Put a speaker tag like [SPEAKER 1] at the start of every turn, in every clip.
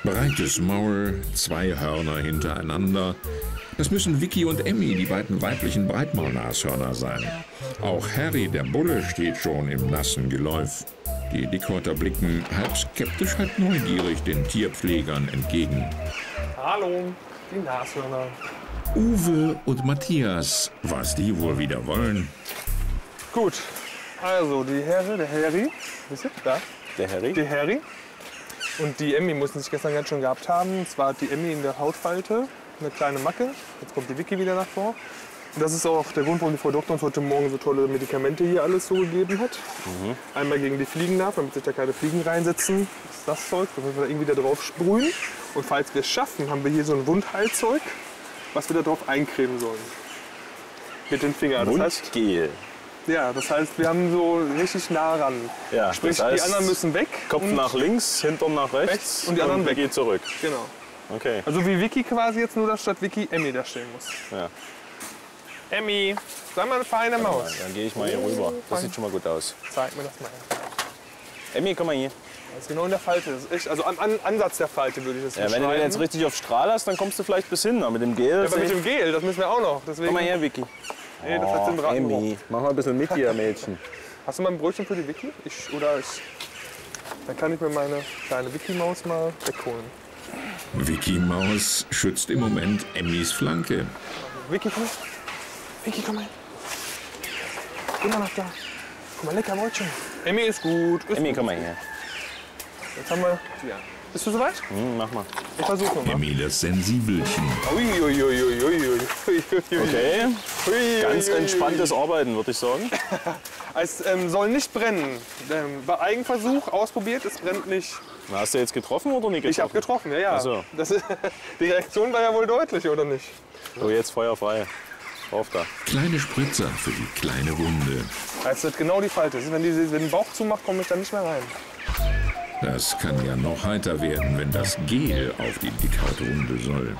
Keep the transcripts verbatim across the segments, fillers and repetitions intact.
[SPEAKER 1] Breites Maul, zwei Hörner hintereinander. Das müssen Vicky und Emmy, die beiden weiblichen Breitmaulnashörner, sein. Auch Harry, der Bulle, steht schon im nassen Geläuf. Die Dickhäuter blicken halb skeptisch, halb neugierig den Tierpflegern entgegen.
[SPEAKER 2] Hallo, die Nashörner.
[SPEAKER 1] Uwe und Matthias, was die wohl wieder wollen.
[SPEAKER 2] Gut, also die Herre, der Harry, wisst ihr, da?
[SPEAKER 3] Der Harry?
[SPEAKER 2] Die Harry. Und die Emmy mussten sich gestern ganz schon gehabt haben. Und zwar hat die Emmy in der Hautfalte eine kleine Macke. Jetzt kommt die Vicky wieder nach vor. Und das ist auch der Grund, warum die Frau Doktor uns heute Morgen so tolle Medikamente hier alles so gegeben hat. Mhm. Einmal gegen die Fliegenlarven, damit sich da keine Fliegen reinsetzen. Das ist das Zeug, das müssen wir da irgendwie da drauf sprühen. Und falls wir es schaffen, haben wir hier so ein Wundheilzeug, was wir da drauf eincremen sollen. Mit den Fingern. Das heißt,
[SPEAKER 3] Wundgel.
[SPEAKER 2] ja, das heißt, wir haben so richtig nah ran.
[SPEAKER 3] Ja,
[SPEAKER 2] Sprich,
[SPEAKER 3] das heißt,
[SPEAKER 2] die anderen müssen weg.
[SPEAKER 3] Kopf
[SPEAKER 2] und
[SPEAKER 3] nach links, Hintern nach rechts,
[SPEAKER 2] rechts und die anderen
[SPEAKER 3] und
[SPEAKER 2] weg.
[SPEAKER 3] geht zurück.
[SPEAKER 2] Genau.
[SPEAKER 3] Okay.
[SPEAKER 2] Also wie Vicky quasi jetzt nur, dass statt Vicky Emmy da stehen muss.
[SPEAKER 3] Ja.
[SPEAKER 2] Emmy, sei mal eine feine Maus.
[SPEAKER 3] Dann gehe ich mal hier rüber. Das sieht schon mal gut aus.
[SPEAKER 2] Zeig mir das mal.
[SPEAKER 3] Emmy, komm mal hier.
[SPEAKER 2] Das ist genau in der Falte. Das ist echt, also am an Ansatz der Falte würde ich das
[SPEAKER 3] Ja, wenn du
[SPEAKER 2] beschreiben.
[SPEAKER 3] den jetzt richtig auf Strahl hast, dann kommst du vielleicht bis hin. Aber mit dem Gel.
[SPEAKER 2] Ja, aber mit dem Gel, das müssen wir auch noch. Deswegen,
[SPEAKER 3] Komm mal her, Vicky.
[SPEAKER 2] Nee, das hat den Braten
[SPEAKER 3] Emmy,
[SPEAKER 2] gebrochen.
[SPEAKER 3] mach mal ein bisschen mit hier, Mädchen.
[SPEAKER 2] Hast du mal ein Brötchen für die Vicky? Ich, oder ich, dann kann ich mir meine kleine Vicky-Maus mal wegholen.
[SPEAKER 1] Vicky Maus schützt im Moment Emmys Flanke.
[SPEAKER 2] Vicky, komm. Vicky, komm mal. Immer noch da. Guck mal, lecker Brötchen. Emmy ist gut. Ist
[SPEAKER 3] Emmy,
[SPEAKER 2] gut.
[SPEAKER 3] komm mal her.
[SPEAKER 2] Jetzt haben wir. Ja. Bist du soweit?
[SPEAKER 3] Hm, mach mal.
[SPEAKER 2] Ich versuche mal.
[SPEAKER 1] Emmy, das Sensibelchen.
[SPEAKER 2] Uiuiuiuiui.
[SPEAKER 3] Okay. Ganz entspanntes Arbeiten, würde ich sagen.
[SPEAKER 2] Es ähm, soll nicht brennen. Ähm, bei Eigenversuch ausprobiert, es brennt nicht.
[SPEAKER 3] Hast du jetzt getroffen oder nicht getroffen?
[SPEAKER 2] Ich habe getroffen, ja, ja.
[SPEAKER 3] Ach so.
[SPEAKER 2] Das ist, die Reaktion war ja wohl deutlich, oder nicht?
[SPEAKER 3] So, jetzt Feuer frei. Auf da.
[SPEAKER 1] Kleine Spritzer für die kleine Wunde.
[SPEAKER 2] Es wird genau die Falte. Wenn die wenn den Bauch zumacht, komme ich da nicht mehr rein.
[SPEAKER 1] Das kann ja noch heiter werden, wenn das Gel auf die Dickhautrunde soll.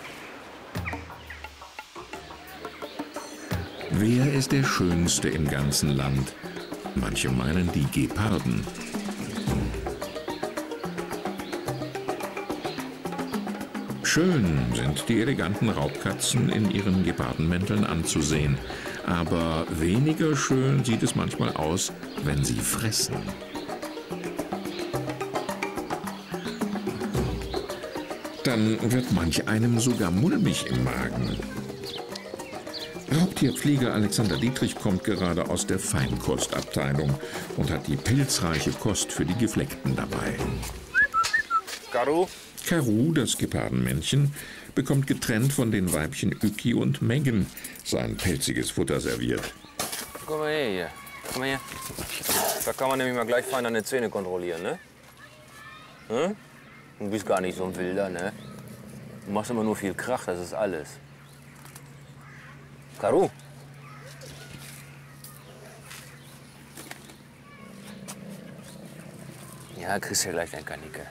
[SPEAKER 1] Wer ist der Schönste im ganzen Land? Manche meinen die Geparden. Schön sind die eleganten Raubkatzen in ihren Gepardenmänteln anzusehen. Aber weniger schön sieht es manchmal aus, wenn sie fressen. Dann wird manch einem sogar mulmig im Magen. Raubtierpfleger Alexander Dietrich kommt gerade aus der Feinkostabteilung und hat die pilzreiche Kost für die Gefleckten dabei.
[SPEAKER 4] Karu?
[SPEAKER 1] Karu, das Gepardenmännchen, bekommt getrennt von den Weibchen Üki und Megan sein pelziges Futter serviert.
[SPEAKER 4] Komm mal her hier. Komm mal her. Da kann man nämlich mal gleich fein deine Zähne kontrollieren, ne? Hm? Du bist gar nicht so ein Wilder, ne? Du machst immer nur viel Krach, das ist alles. Karu? Ja, kriegst ja gleich dein Kanicke.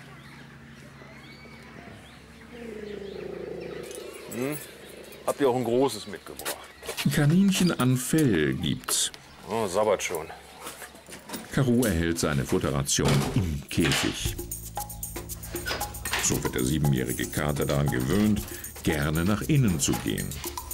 [SPEAKER 4] Hm? Habt ihr auch ein großes mitgebracht?
[SPEAKER 1] Kaninchen an Fell gibt's.
[SPEAKER 4] Oh, sabbert schon.
[SPEAKER 1] Karu erhält seine Futterration im Käfig. So wird der siebenjährige Kater daran gewöhnt, gerne nach innen zu gehen.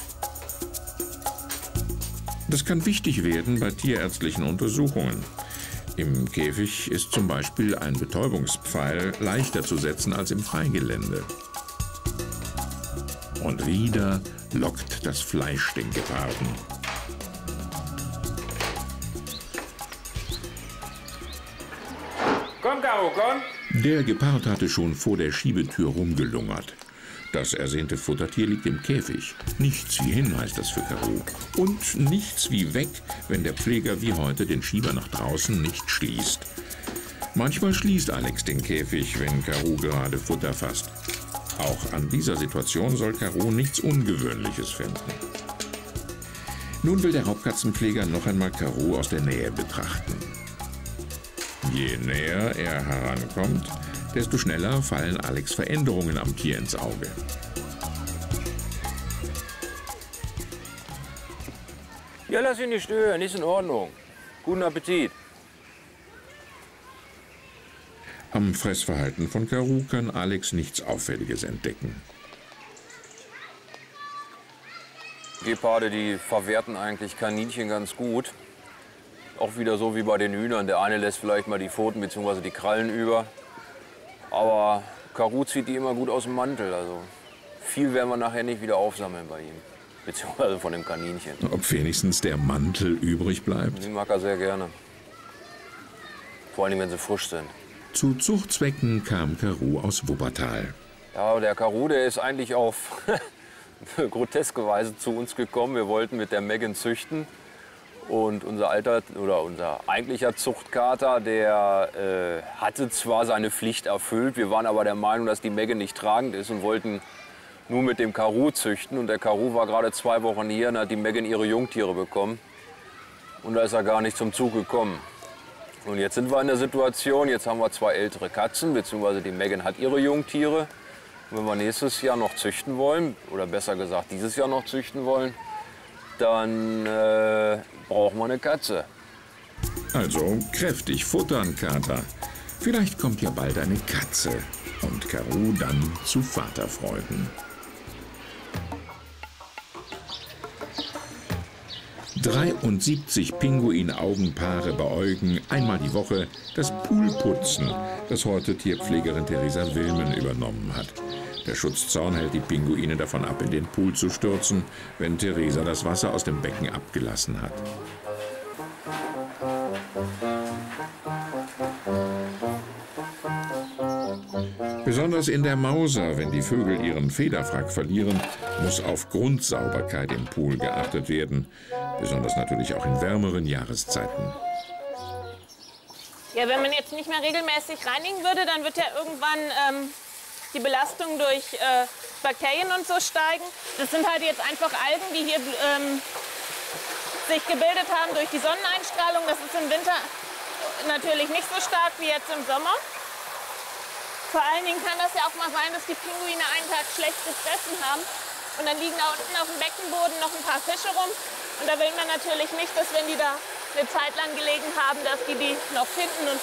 [SPEAKER 1] Das kann wichtig werden bei tierärztlichen Untersuchungen. Im Käfig ist zum Beispiel ein Betäubungspfeil leichter zu setzen als im Freigelände. Und wieder lockt das Fleisch den Geparden.
[SPEAKER 4] Komm, Karu, komm!
[SPEAKER 1] Der Gepard hatte schon vor der Schiebetür rumgelungert. Das ersehnte Futtertier liegt im Käfig. Nichts wie hin heißt das für Karu. Und nichts wie weg, wenn der Pfleger wie heute den Schieber nach draußen nicht schließt. Manchmal schließt Alex den Käfig, wenn Karu gerade Futter fasst. Auch an dieser Situation soll Karu nichts Ungewöhnliches finden. Nun will der Raubkatzenpfleger noch einmal Karu aus der Nähe betrachten. Je näher er herankommt, desto schneller fallen Alex Veränderungen am Tier ins Auge.
[SPEAKER 4] Ja, lass ihn nicht stören, ist in Ordnung. Guten Appetit.
[SPEAKER 1] Am Fressverhalten von Karu kann Alex nichts Auffälliges entdecken.
[SPEAKER 4] Geparde, die verwerten eigentlich Kaninchen ganz gut. Auch wieder so wie bei den Hühnern. Der eine lässt vielleicht mal die Pfoten bzw. die Krallen über. Aber Karu zieht die immer gut aus dem Mantel. Also viel werden wir nachher nicht wieder aufsammeln bei ihm. Beziehungsweise von dem Kaninchen.
[SPEAKER 1] Ob wenigstens der Mantel übrig bleibt?
[SPEAKER 4] Die mag er sehr gerne. Vor allem, wenn sie frisch sind.
[SPEAKER 1] Zu Zuchtzwecken kam Karu aus Wuppertal.
[SPEAKER 4] Ja, der Karu, der ist eigentlich auf groteske Weise zu uns gekommen. Wir wollten mit der Megan züchten. Und unser alter oder unser eigentlicher Zuchtkater, der äh, hatte zwar seine Pflicht erfüllt, wir waren aber der Meinung, dass die Megan nicht tragend ist und wollten nur mit dem Karu züchten. Und der Karu war gerade zwei Wochen hier und hat die Megan ihre Jungtiere bekommen. Und da ist er gar nicht zum Zug gekommen. Und jetzt sind wir in der Situation, jetzt haben wir zwei ältere Katzen, beziehungsweise die Megan hat ihre Jungtiere. Und wenn wir nächstes Jahr noch züchten wollen, oder besser gesagt dieses Jahr noch züchten wollen, dann äh, brauchen wir eine Katze.
[SPEAKER 1] Also kräftig futtern, Kater. Vielleicht kommt ja bald eine Katze und Karu dann zu Vaterfreuden. dreiundsiebzig Pinguin-Augenpaare beäugen einmal die Woche das Poolputzen, das heute Tierpflegerin Theresa Wilmen übernommen hat. Der Schutzzaun hält die Pinguine davon ab, in den Pool zu stürzen, wenn Theresa das Wasser aus dem Becken abgelassen hat. Besonders in der Mauser, wenn die Vögel ihren Federfrack verlieren, muss auf Grundsauberkeit im Pool geachtet werden. Besonders natürlich auch in wärmeren Jahreszeiten.
[SPEAKER 5] Ja, wenn man jetzt nicht mehr regelmäßig reinigen würde, dann wird ja irgendwann ähm, die Belastung durch äh, Bakterien und so steigen. Das sind halt jetzt einfach Algen, die hier ähm, sich gebildet haben durch die Sonneneinstrahlung. Das ist im Winter natürlich nicht so stark wie jetzt im Sommer. Vor allen Dingen kann das ja auch mal sein, dass die Pinguine einen Tag schlecht gefressen haben. Und dann liegen da unten auf dem Beckenboden noch ein paar Fische rum. Und da will man natürlich nicht, dass wenn die da eine Zeit lang gelegen haben, dass die die noch finden und